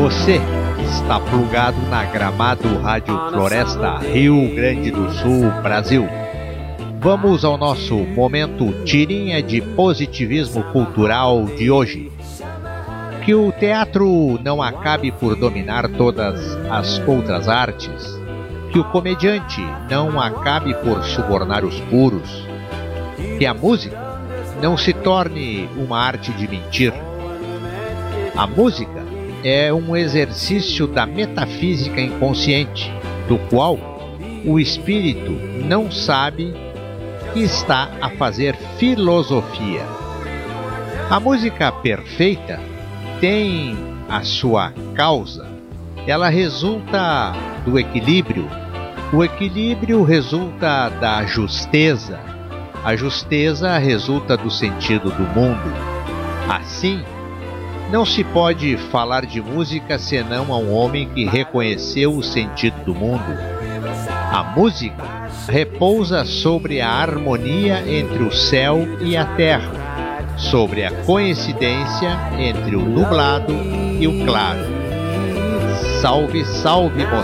Você está plugado na Gramado Rádio Floresta, Rio Grande do Sul, Brasil. Vamos ao nosso momento tirinha de positivismo cultural de hoje. Que o teatro não acabe por dominar todas as outras artes. Que o comediante não acabe por subornar os puros. Que a música não se torne uma arte de mentir. A música é um exercício da metafísica inconsciente, do qual o espírito não sabe que está a fazer filosofia. A música perfeita tem a sua causa. Ela resulta do equilíbrio. O equilíbrio resulta da justeza. A justeza resulta do sentido do mundo. Assim, não se pode falar de música senão a um homem que reconheceu o sentido do mundo. A música repousa sobre a harmonia entre o céu e a terra, sobre a coincidência entre o nublado e o claro. Salve, salve, moçada!